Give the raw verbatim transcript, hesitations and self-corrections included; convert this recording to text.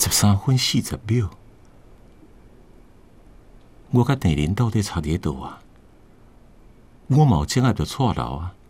十三分四十秒，我甲地林到底差伫倒啊？我嘛有正爱着错楼啊！